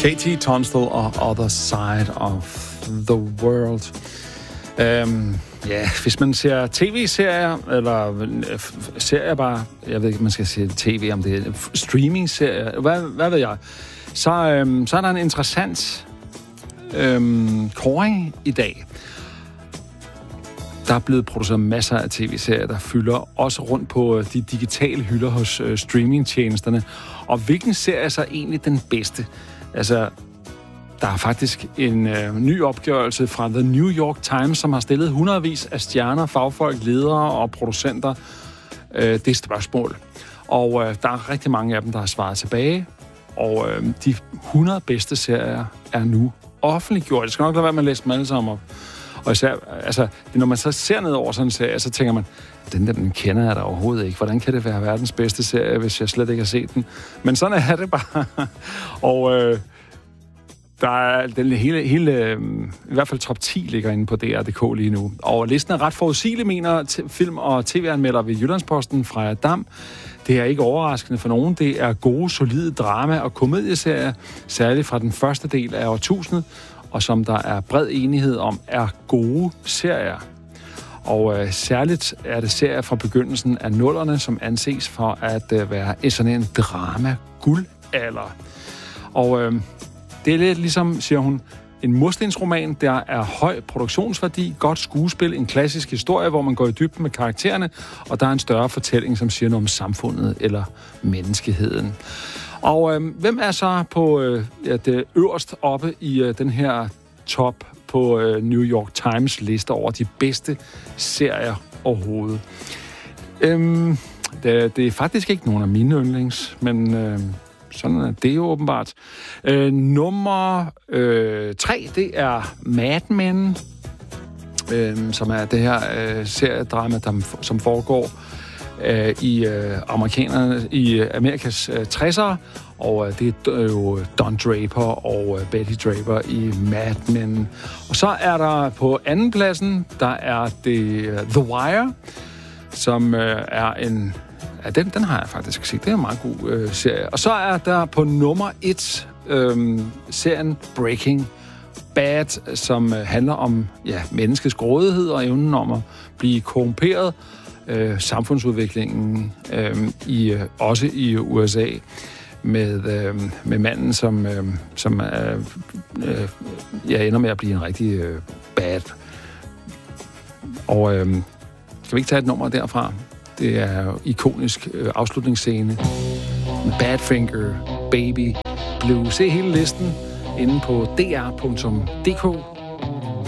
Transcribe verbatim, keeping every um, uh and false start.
Katie Tunstall og Other Side of the World. Øhm, ja, hvis man ser tv-serier, eller serier bare, jeg ved ikke, man skal se tv, om det er streaming-serier, hvad, hvad ved jeg, så, øhm, så er der en interessant øhm, kåring i dag. Der er blevet produceret masser af tv-serier, der fylder også rundt på de digitale hylder hos øh, streamingtjenesterne. Og hvilken serie er så egentlig den bedste? Altså, der er faktisk en øh, ny opgørelse fra The New York Times, som har stillet hundredvis af stjerner, fagfolk, ledere og producenter øh, det spørgsmål. Og øh, der er rigtig mange af dem, der har svaret tilbage. Og øh, de hundrede bedste serier er nu offentliggjort. Jeg skal nok lade være med at læse dem alle sammen op. Og især, altså, når man så ser ned over sådan en serie, så tænker man, den der, den kender jeg da overhovedet ikke. Hvordan kan det være verdens bedste serie, hvis jeg slet ikke har set den? Men sådan er det bare. Og øh, der er den hele, hele, i hvert fald top ti ligger inde på D R punktum d k lige nu. Og listen er ret forudsigelig, mener t- film- og tv-anmelder ved Jyllandsposten fra Dam. Det er ikke overraskende for nogen. Det er gode, solide drama- og komedieserier, særligt fra den første del af årtusindet, og som der er bred enighed om, er gode serier. Og øh, særligt er det serier fra begyndelsen af nullerne, som anses for at øh, være sådan en drama-guldalder. Og øh, det er lidt ligesom, siger hun, en murstensroman, der er høj produktionsværdi, godt skuespil, en klassisk historie, hvor man går i dybden med karaktererne, og der er en større fortælling, som siger noget om samfundet eller menneskeheden. Og øh, hvem er så på øh, ja, det øverst oppe i øh, den her top på øh, New York Times liste over de bedste serier overhovedet? Øhm, det, det er faktisk ikke nogen af mine yndlings, men øh, sådan er det jo åbenbart. Øh, nummer øh, tre, det er Mad Men, øh, som er det her øh, seriedrama, der, som foregår øh, i øh, amerikanerne i Amerikas øh, tressere, og øh, det er jo Don Draper og øh, Betty Draper i Mad Men. Og så er der på anden pladsen, der er det uh, The Wire, som øh, er en ja, den, den har jeg faktisk set. Det er en meget god øh, serie. Og så er der på nummer et øh, serien Breaking Bad, som øh, handler om ja, menneskets grådighed og evnen om at blive korrumperet. Øh, samfundsudviklingen øh, i øh, også i U S A med med, øh, med manden som øh, som øh, øh, ja, ender med at blive en rigtig øh, bad. Og øh, skal vi ikke tage et nummer derfra? Det er jo ikonisk øh, afslutningsscene med Badfinger, Baby Blue. Se hele listen inde på d r punktum d k.